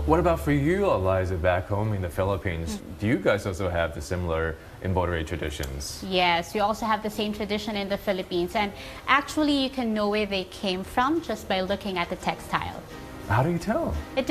What about for you, Eliza, back home in the Philippines? Do you guys also have the similar embroidery traditions? Yes, we also have the same tradition in the Philippines, and actually you can know where they came from just by looking at the textile. How do you tell? It